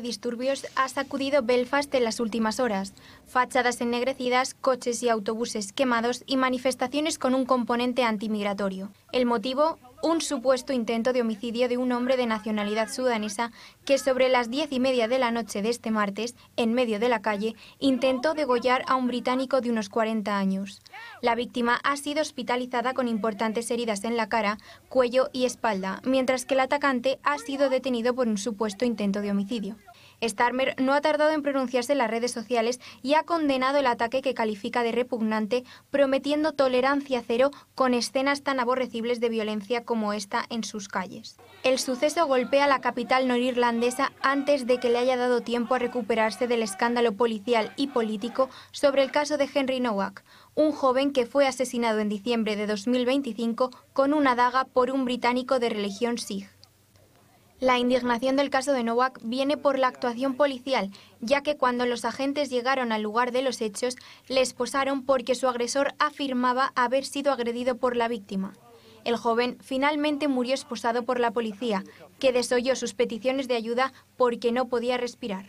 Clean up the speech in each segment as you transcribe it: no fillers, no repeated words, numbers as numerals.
disturbios ha sacudido Belfast en las últimas horas. Fachadas ennegrecidas, coches y autobuses quemados y manifestaciones con un componente antimigratorio. El motivo, un supuesto intento de homicidio de un hombre de nacionalidad sudanesa que sobre las 10:30 de la noche de este martes, en medio de la calle, intentó degollar a un británico de unos 40 años. La víctima ha sido hospitalizada con importantes heridas en la cara, cuello y espalda, mientras que el atacante ha sido detenido por un supuesto intento de homicidio. Starmer no ha tardado en pronunciarse en las redes sociales y ha condenado el ataque que califica de repugnante, prometiendo tolerancia cero con escenas tan aborrecibles de violencia como esta en sus calles. El suceso golpea la capital norirlandesa antes de que le haya dado tiempo a recuperarse del escándalo policial y político sobre el caso de Henry Nowak, un joven que fue asesinado en diciembre de 2025 con una daga por un británico de religión Sikh. La indignación del caso de Nowak viene por la actuación policial, ya que cuando los agentes llegaron al lugar de los hechos, le esposaron porque su agresor afirmaba haber sido agredido por la víctima. El joven finalmente murió esposado por la policía, que desoyó sus peticiones de ayuda porque no podía respirar.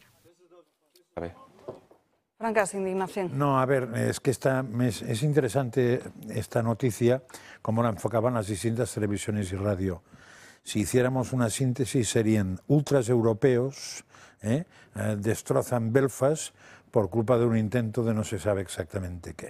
Francas, indignación. No, a ver, es que es interesante esta noticia, como la enfocaban las distintas televisiones y radio. Si hiciéramos una síntesis, serían ultras europeos, destrozan Belfast por culpa de un intento de no se sabe exactamente qué.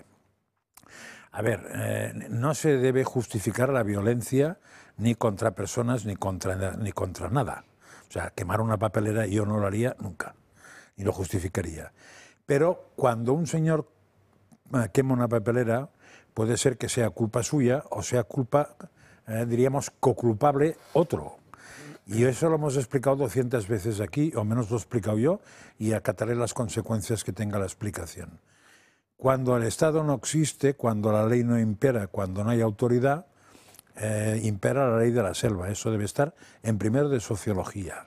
A ver, no se debe justificar la violencia ni contra personas ni contra nada. O sea, quemar una papelera yo no lo haría nunca, ni lo justificaría. Pero cuando un señor quema una papelera, puede ser que sea culpa suya o sea culpa, diríamos, coculpable otro. Y eso lo hemos explicado 200 veces aquí, o menos lo he explicado yo, y acataré las consecuencias que tenga la explicación. Cuando el Estado no existe, cuando la ley no impera, cuando no hay autoridad, impera la ley de la selva. Eso debe estar en primero de sociología.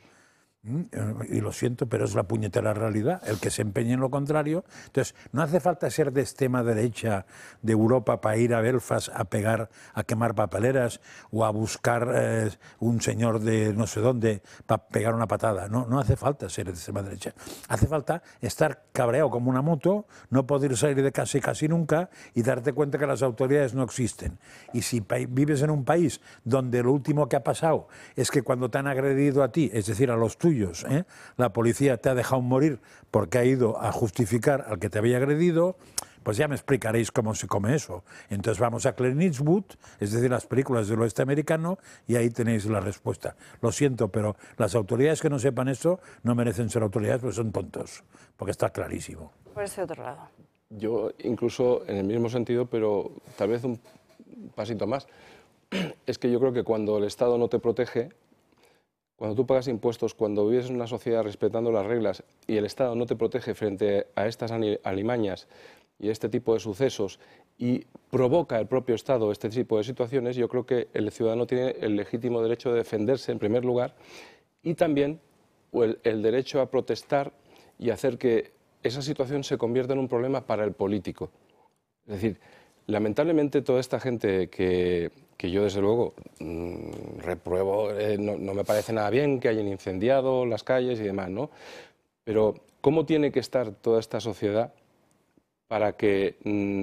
Y lo siento, pero es la puñetera realidad, el que se empeñe en lo contrario. Entonces, no hace falta ser de extrema derecha de Europa para ir a Belfast a quemar papeleras o a buscar un señor de no sé dónde para pegar una patada. No hace falta ser de extrema derecha. Hace falta estar cabreado como una moto, no poder salir de casa casi nunca y darte cuenta que las autoridades no existen. Y si vives en un país donde lo último que ha pasado es que cuando te han agredido a ti, es decir, a los tuyos, la policía te ha dejado morir porque ha ido a justificar al que te había agredido, pues ya me explicaréis cómo se come eso. Entonces vamos a Clint Eastwood, es decir, las películas del oeste americano, y ahí tenéis la respuesta. Lo siento, pero las autoridades que no sepan esto no merecen ser autoridades porque son tontos, porque está clarísimo. Por ese otro lado. Yo incluso en el mismo sentido, pero tal vez un pasito más. Es que yo creo que cuando el Estado no te protege, cuando tú pagas impuestos, cuando vives en una sociedad respetando las reglas y el Estado no te protege frente a estas alimañas y este tipo de sucesos y provoca el propio Estado este tipo de situaciones, yo creo que el ciudadano tiene el legítimo derecho de defenderse en primer lugar y también el derecho a protestar y hacer que esa situación se convierta en un problema para el político. Es decir, lamentablemente toda esta gente que yo desde luego repruebo, no me parece nada bien que hayan incendiado las calles y demás, ¿no? Pero ¿cómo tiene que estar toda esta sociedad para que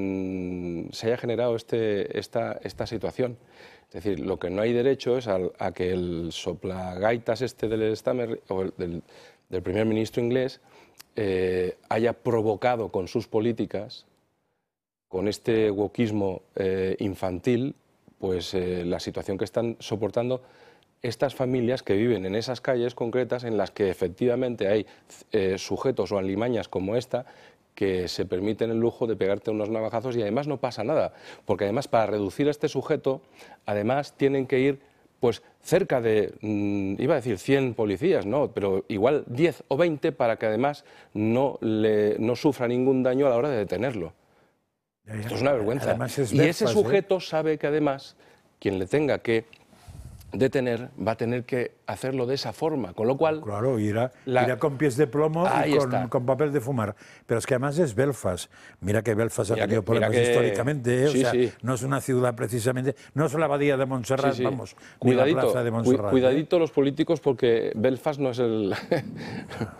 se haya generado esta situación? Es decir, lo que no hay derecho es a que el soplagaitas del Starmer o del primer ministro inglés haya provocado con sus políticas, con este wokismo infantil, pues la situación que están soportando estas familias que viven en esas calles concretas en las que efectivamente hay sujetos o alimañas como esta que se permiten el lujo de pegarte unos navajazos y además no pasa nada, porque además para reducir a este sujeto, además tienen que ir pues cerca de, iba a decir 100 policías, no, pero igual 10 o 20 para que además no sufra ningún daño a la hora de detenerlo. Esto es una vergüenza. Y ese sujeto sabe que además quien le tenga que detener va a tener que hacerlo de esa forma, con lo cual... Claro, irá con pies de plomo y con papel de fumar. Pero es que además es Belfast. Mira que Belfast ha tenido problemas históricamente, o sea, no es una ciudad precisamente, no es la abadía de Montserrat, vamos, cuidadito, ni la plaza de Montserrat. Cuidadito los políticos porque Belfast no es el...